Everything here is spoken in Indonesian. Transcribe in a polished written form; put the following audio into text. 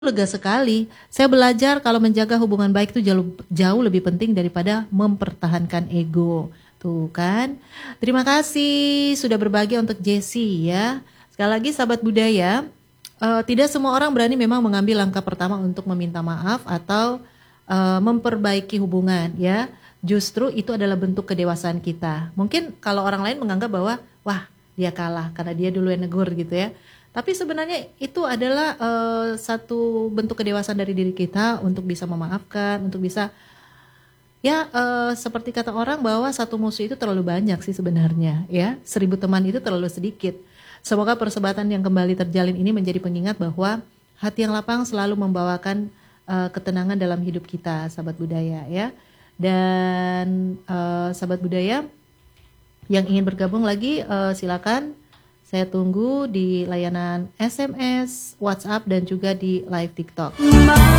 lega sekali. Saya belajar kalau menjaga hubungan baik itu jauh lebih penting daripada mempertahankan ego. Tuh kan. Terima kasih sudah berbagi untuk Jessie ya. Sekali lagi sahabat budaya, tidak semua orang berani memang mengambil langkah pertama untuk meminta maaf atau memperbaiki hubungan ya. Justru itu adalah bentuk kedewasaan kita. Mungkin kalau orang lain menganggap bahwa wah dia kalah karena dia dulu yang negur gitu ya. Tapi sebenarnya itu adalah satu bentuk kedewasaan dari diri kita untuk bisa memaafkan, untuk bisa ya seperti kata orang bahwa satu musuh itu terlalu banyak sih sebenarnya ya. 1000 teman itu terlalu sedikit. Semoga persahabatan yang kembali terjalin ini menjadi pengingat bahwa hati yang lapang selalu membawakan ketenangan dalam hidup kita, sahabat budaya ya. Dan sahabat budaya yang ingin bergabung lagi silakan. Saya tunggu di layanan SMS, WhatsApp, dan juga di live TikTok.